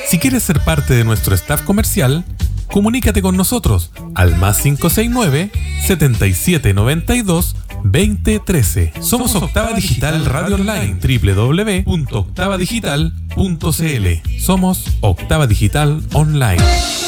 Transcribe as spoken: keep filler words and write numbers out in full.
Si quieres ser parte de nuestro staff comercial, comunícate con nosotros al más cinco seis nueve, siete siete nueve dos, dos cero uno tres. Somos Octava Digital Radio Online, doble u doble u doble u punto octava digital punto c l. Somos Octava Digital Online.